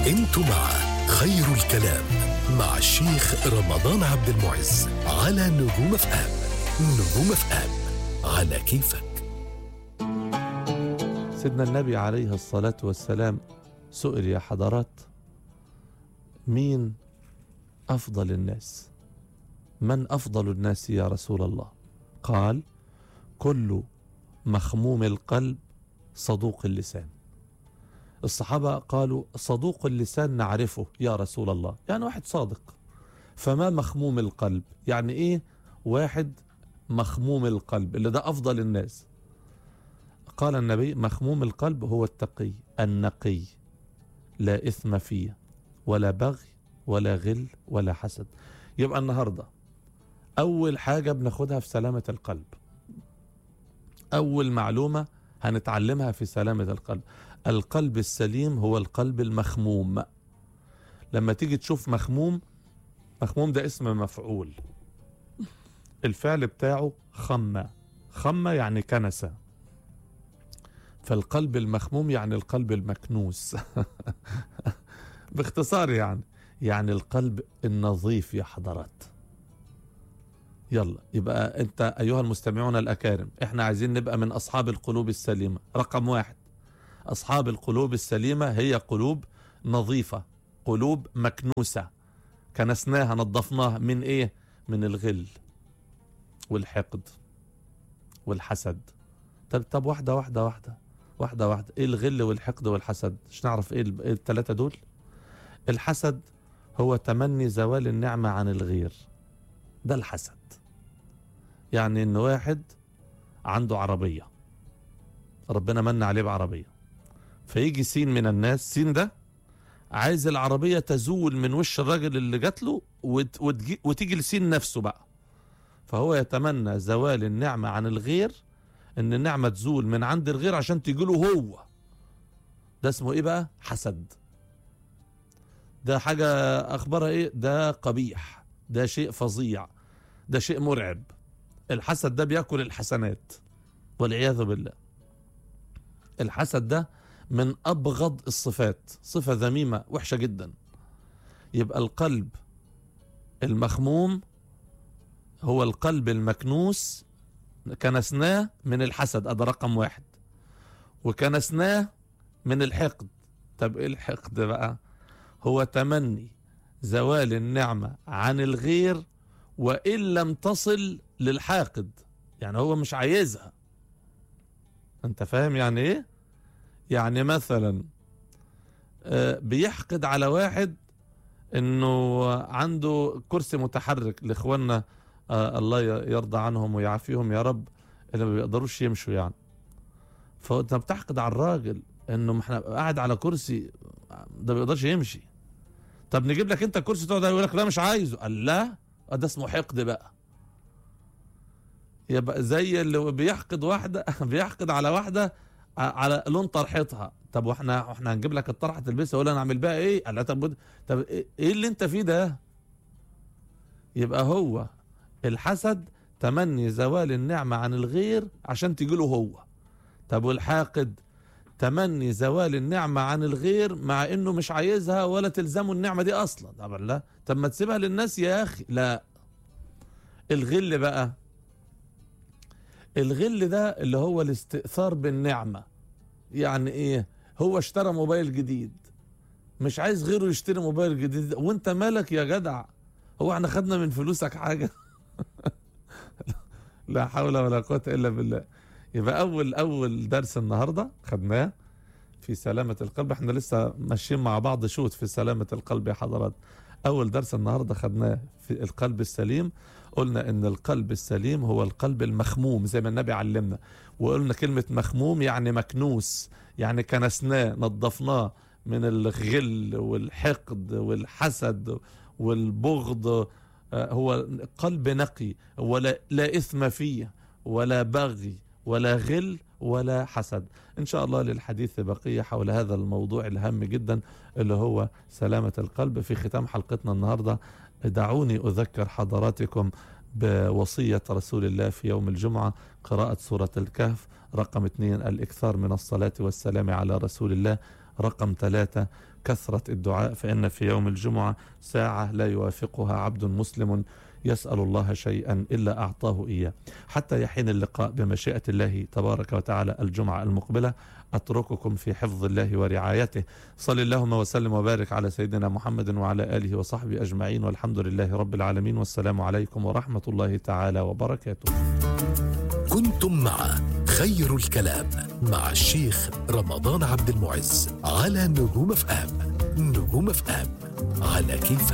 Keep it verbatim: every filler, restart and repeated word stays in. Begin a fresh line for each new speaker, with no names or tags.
انتم مع خير الكلام مع الشيخ رمضان عبد المعز على نجوم اف ام. نجوم اف ام على كيفك.
سيدنا النبي عليه الصلاة والسلام سئل يا حضرات: مين أفضل الناس؟ من أفضل الناس يا رسول الله؟ قال: كل مخموم القلب صدوق اللسان. الصحابة قالوا: صدوق اللسان نعرفه يا رسول الله، يعني واحد صادق. فما مخموم القلب؟ يعني ايه واحد مخموم القلب اللي ده أفضل الناس؟ قال النبي: مخموم القلب هو التقي النقي، لا إثم فيه ولا بغي ولا غل ولا حسد. يبقى النهاردة أول حاجة بناخدها في سلامة القلب، أول معلومة هنتعلمها في سلامة القلب: القلب السليم هو القلب المخموم. لما تيجي تشوف مخموم، مخموم ده اسم مفعول، الفعل بتاعه خمة. خمة يعني كنسة. فالقلب المخموم يعني القلب المكنوس. باختصار يعني يعني القلب النظيف يا حضرات. يلا، يبقى انت ايها المستمعون الاكارم، احنا عايزين نبقى من اصحاب القلوب السليمة. رقم واحد، اصحاب القلوب السليمة هي قلوب نظيفة، قلوب مكنوسة، كنسناها نظفناها من ايه؟ من الغل والحقد والحسد. طب طب واحدة واحدة واحدة واحدة واحدة. ايه الغل والحقد والحسد؟ مش نعرف ايه الثلاثة دول؟ الحسد هو تمني زوال النعمة عن الغير، ده الحسد. يعني ان واحد عنده عربية، ربنا من عليه بعربية، فيجي سين من الناس، سين ده عايز العربية تزول من وش الراجل اللي جات له وت... وتجي... وتيجي لسين نفسه بقى. فهو يتمنى زوال النعمة عن الغير، ان النعمة تزول من عند الغير عشان تيجي له هو. ده اسمه ايه بقى؟ حسد. ده حاجة اخبارها ايه؟ ده قبيح، ده شيء فظيع، ده شيء مرعب. الحسد ده بياكل الحسنات والعياذ بالله. الحسد ده من أبغض الصفات، صفة ذميمة وحشة جدا. يبقى القلب المخموم هو القلب المكنوس، كنسناه من الحسد، هذا رقم واحد، وكنسناه من الحقد. طب ايه الحقد بقى؟ هو تمني زوال النعمة عن الغير وإن لم تصل للحاقد، يعني هو مش عايزها. انت فاهم يعني ايه؟ يعني مثلا بيحقد على واحد انه عنده كرسي متحرك لاخواننا، الله يرضى عنهم ويعافيهم يا رب، اللي ما بيقدروش يمشوا يعني. فانت بتحقد على الراجل انه احنا قاعد على كرسي ده ما بيقدرش يمشي. طب نجيب لك انت كرسي تقعد، يقول لك لا مش عايزه. قال لا، ده اسمه حقد بقى. يبقى زي اللي بيحقد واحده بيحقد على واحده على لون طرحتها. طب واحنا احنا هنجيب لك الطرحه تلبسها، ولا نعمل بقى ايه؟ قال لا. طب طب ايه اللي انت فيه ده؟ يبقى هو الحسد تمني زوال النعمه عن الغير عشان تجي له هو. طب والحاقد تمني زوال النعمه عن الغير مع انه مش عايزها ولا تلزمه النعمه دي اصلا. طب لا، طب ما تسيبها للناس يا اخي. لا. الغل بقى، الغل ده اللي هو الاستئثار بالنعمة. يعني ايه؟ هو اشترى موبايل جديد، مش عايز غيره يشتري موبايل جديد، وانت مالك يا جدع؟ هو احنا خدنا من فلوسك حاجة؟ لا حول ولا قوة الا بالله. يبقى اول اول درس النهاردة خدناه في سلامة القلب. احنا لسه ماشيين مع بعض شوط في سلامة القلب يا حضرات. اول درس النهاردة خدناه في القلب السليم. قلنا ان القلب السليم هو القلب المخموم زي ما النبي علمنا، وقلنا كلمة مخموم يعني مكنوس، يعني كنسناه نظفناه من الغل والحقد والحسد والبغض. هو قلب نقي، ولا لا إثم فيه ولا بغي ولا غل ولا حسد. إن شاء الله للحديث بقية حول هذا الموضوع الهام جدا اللي هو سلامة القلب. في ختام حلقتنا النهاردة دعوني أذكر حضراتكم بوصية رسول الله في يوم الجمعة: قراءة سورة الكهف. رقم اثنين، الإكثار من الصلاة والسلام على رسول الله. رقم ثلاثة، كثرة الدعاء، فإن في يوم الجمعة ساعة لا يوافقها عبد مسلم يسأل الله شيئا إلا أعطاه إياه. حتى يحين اللقاء بمشيئة الله تبارك وتعالى الجمعة المقبلة، أترككم في حفظ الله ورعايته. صل اللهم وسلم وبارك على سيدنا محمد وعلى آله وصحبه أجمعين، والحمد لله رب العالمين، والسلام عليكم ورحمة الله تعالى وبركاته.
كنتم مع خير الكلام مع الشيخ رمضان عبد المعز على نجوم اف ام. نجوم اف ام على كيفك.